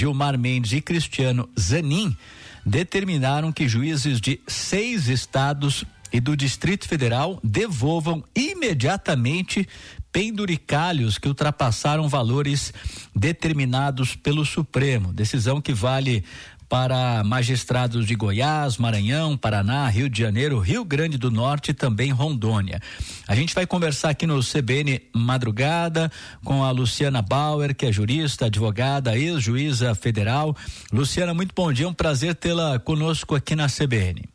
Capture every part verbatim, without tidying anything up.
Gilmar Mendes e Cristiano Zanin, determinaram que juízes de seis estados e do Distrito Federal devolvam imediatamente penduricalhos que ultrapassaram valores determinados pelo Supremo. Decisão que vale para magistrados de Goiás, Maranhão, Paraná, Rio de Janeiro, Rio Grande do Norte e também Rondônia. A gente vai conversar aqui no C B N Madrugada com a Luciana Bauer, que é jurista, advogada, ex-juíza federal. Luciana, muito bom dia, é um prazer tê-la conosco aqui na C B N.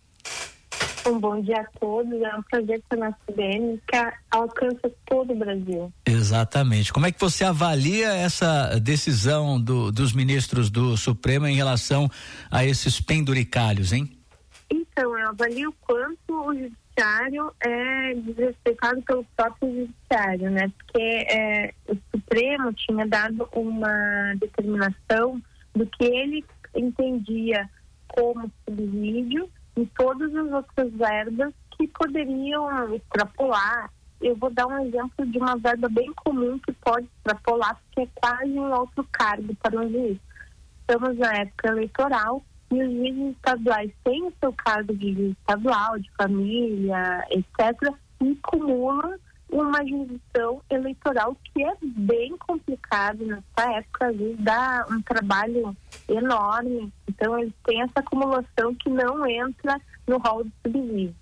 Um bom dia a todos, é um prazer estar na C B N, que alcança todo o Brasil. Exatamente. Como é que você avalia essa decisão do, dos ministros do Supremo em relação a esses penduricalhos, hein? Então, eu avalio o quanto o judiciário é desrespeitado pelo próprio judiciário, né? Porque é, o Supremo tinha dado uma determinação do que ele entendia como subsídio e todas as outras verbas que poderiam extrapolar. Eu vou dar um exemplo de uma verba bem comum que pode extrapolar, porque é quase um outro cargo para um juiz. Estamos na época eleitoral e os juízes estaduais têm o seu cargo de juiz estadual, de família, etcétera, e acumulam uma jurisdição eleitoral que é bem complicado nessa época, às vezes dá um trabalho enorme. Então eles têm essa acumulação que não entra no rol de subsídio.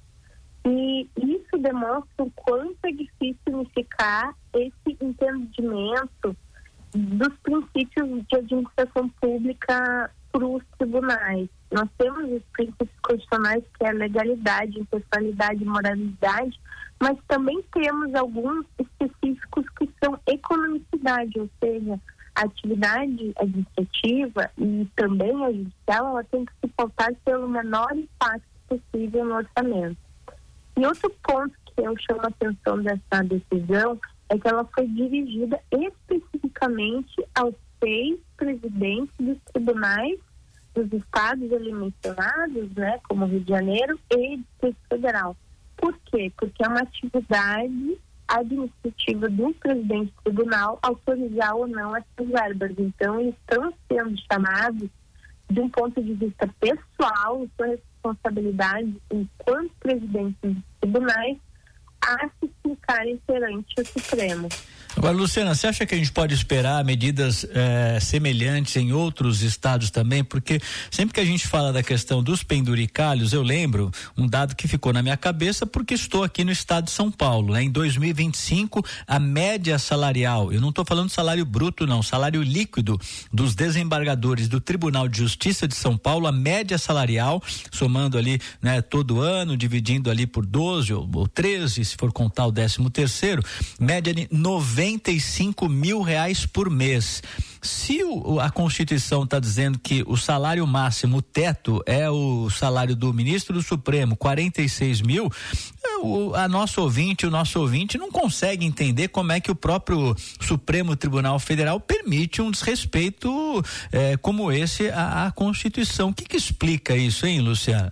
E isso demonstra o quanto é difícil unificar esse entendimento dos princípios de administração pública para os tribunais. Nós temos os princípios constitucionais, que é a legalidade, impessoalidade e moralidade, mas também temos alguns específicos que são economicidade, ou seja, a atividade administrativa e também a judicial, ela tem que se pautar pelo menor impacto possível no orçamento. E outro ponto que eu chamo a atenção dessa decisão é que ela foi dirigida especificamente aos seis presidentes dos tribunais dos estados ali mencionados, né, como Rio de Janeiro e Distrito Federal. Por quê? Porque é uma atividade administrativa do presidente do tribunal autorizar ou não essas verbas. Então, eles estão sendo chamados, de um ponto de vista pessoal, sua responsabilidade enquanto presidentes dos tribunais, a se explicarem perante o Supremo. Agora, Luciana, você acha que a gente pode esperar medidas eh, semelhantes em outros estados também? Porque sempre que a gente fala da questão dos penduricalhos, eu lembro um dado que ficou na minha cabeça porque estou aqui no estado de São Paulo, né? Em dois mil e vinte e cinco, a média salarial, eu não estou falando salário bruto não, salário líquido dos desembargadores do Tribunal de Justiça de São Paulo, a média salarial, somando ali, né, todo ano, dividindo ali por doze ou, ou treze, se for contar o décimo terceiro, média de noventa e cinco mil reais por mês. Se o, a Constituição está dizendo que o salário máximo, o teto, é o salário do ministro do Supremo, quarenta e seis mil, o, a nosso ouvinte, o nosso ouvinte não consegue entender como é que o próprio Supremo Tribunal Federal permite um desrespeito eh, como esse à, à Constituição. O que que explica isso, hein, Luciana?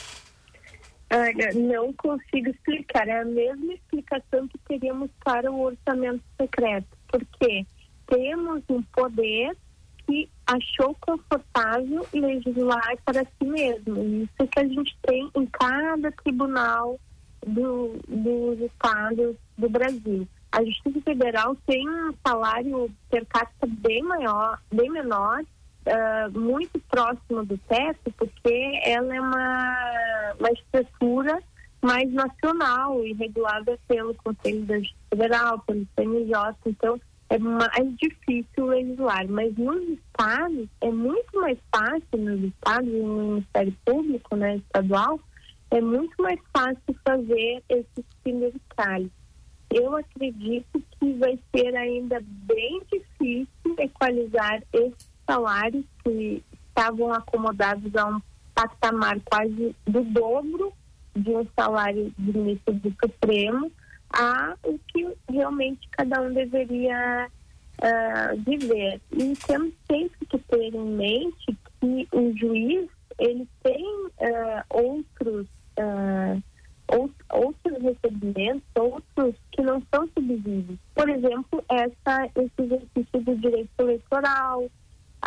Olha, não consigo explicar. É a mesma explicação que teríamos para o orçamento secreto. Porque temos um poder que achou confortável legislar para si mesmo. Isso que a gente tem em cada tribunal do, dos estados do Brasil. A Justiça Federal tem um salário per capita bem maior, bem menor, Uh, muito próximo do teto, porque ela é uma, uma estrutura mais nacional e regulada pelo Conselho da Justiça Federal, pelo C N J, então é mais difícil legislar, mas nos estados é muito mais fácil, nos estados e no Ministério Público, né, estadual, é muito mais fácil fazer esses penduricalhos. Eu acredito que vai ser ainda bem difícil equalizar esses salários que estavam acomodados a um patamar quase do dobro de um salário de ministro do Supremo a o que realmente cada um deveria uh, viver. E temos sempre que ter em mente que o juiz